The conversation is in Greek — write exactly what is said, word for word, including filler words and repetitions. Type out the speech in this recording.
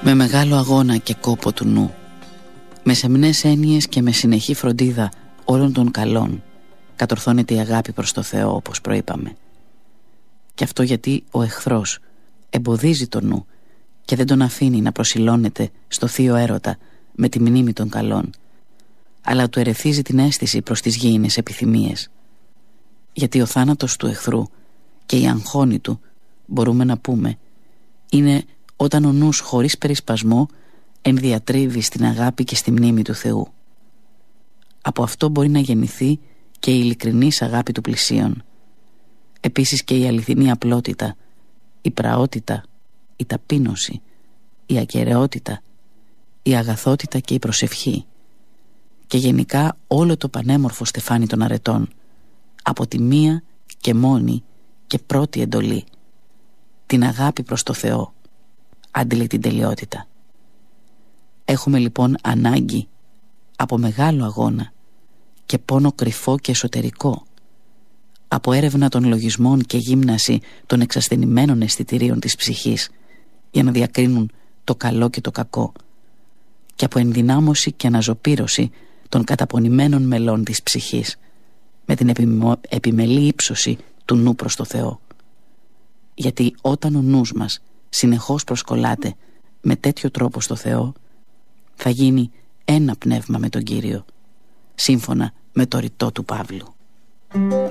Με μεγάλο αγώνα και κόπο του νου, με σεμνές έννοιες και με συνεχή φροντίδα όλων των καλών, κατορθώνεται η αγάπη προς το Θεό, όπως προείπαμε. Και αυτό γιατί ο εχθρός εμποδίζει το νου και δεν τον αφήνει να προσιλώνεται στο θείο έρωτα με τη μνήμη των καλών, αλλά του ερεθίζει την αίσθηση προς τις γήινες επιθυμίες. Γιατί ο θάνατος του εχθρού και η αγχώνη του, μπορούμε να πούμε, είναι όταν ο νους χωρίς περισπασμό ενδιατρίβει στην αγάπη και στη μνήμη του Θεού. Από αυτό μπορεί να γεννηθεί και η ειλικρινής αγάπη του πλησίον. Επίσης και η αληθινή απλότητα, η πραότητα, η ταπείνωση, η ακεραιότητα, η αγαθότητα και η προσευχή. Και γενικά όλο το πανέμορφο στεφάνι των αρετών, από τη μία και μόνη και πρώτη εντολή, την αγάπη προς το Θεό, άντιλη την τελειότητα. Έχουμε λοιπόν ανάγκη από μεγάλο αγώνα και πόνο κρυφό και εσωτερικό, από έρευνα των λογισμών και γύμναση των εξασθενημένων αισθητηρίων της ψυχής για να διακρίνουν το καλό και το κακό, και από ενδυνάμωση και αναζωπήρωση των καταπονημένων μελών της ψυχής με την επιμο... επιμελή ύψωση του νου προς το Θεό. Γιατί όταν ο νους μας συνεχώς προσκολάται με τέτοιο τρόπο στο Θεό, θα γίνει ένα πνεύμα με τον Κύριο, σύμφωνα με το ρητό του Παύλου.